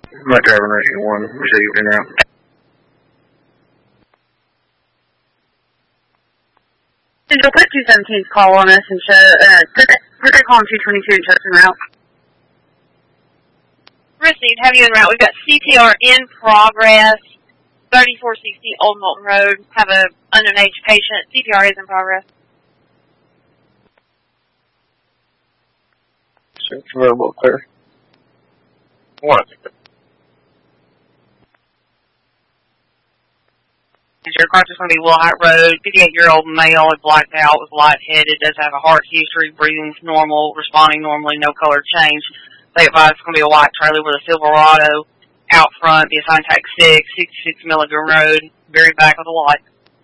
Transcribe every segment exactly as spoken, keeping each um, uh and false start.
My driving rate one received in route. Central, put two seventeen's call on us and show, uh, put that, put that call on two twenty-two and show us en route. Received, have you en route. We've got C P R in progress, thirty-four sixty Old Moulton Road. Have a unknown age patient. C P R is in progress. It's available, clear. One. Your car is going to be Wilhite Road. fifty-eight-year-old male is blacked out, was lightheaded, does have a heart history, breathing's normal, responding normally, no color change. They advise it's going to be a white trailer with a Silverado out front, the assigned tag six, sixty-six Milligan Road, very back of the lot.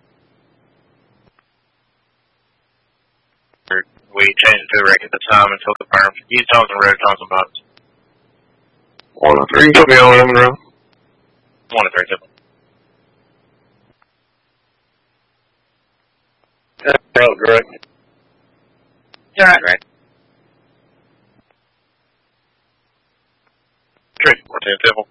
We changed it to the wreck at the time until confirmed. Use Thompson Road, Thompson Box. One and three. Put me on them, bro. One and three, simple. Road, direct. Direct, direct. Three, one, ten, simple.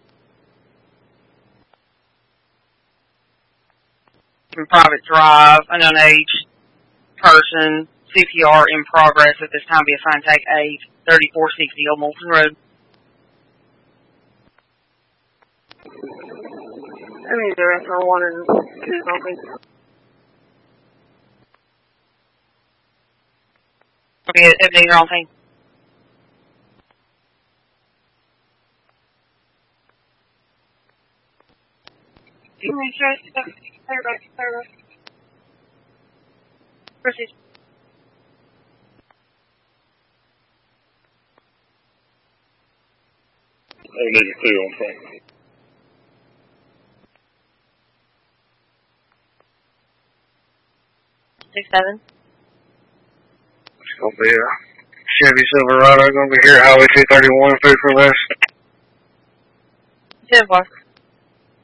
From private drive, unknown age person, C P R in progress at this time, be assigned tag eight, thirty-four sixty Old Moulton Road. I mean, the rest are one and two something. Okay, everything your own thing. Proceed. I need a two on front. Six seven. It's gonna be a Chevy Silverado. Gonna be here at Highway two thirty-one, food for less. Ten four.